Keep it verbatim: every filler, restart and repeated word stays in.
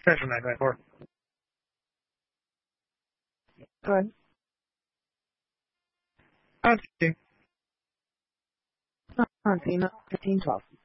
Transfer nine twenty-four. Go ahead. On team. On team fifteen twelve.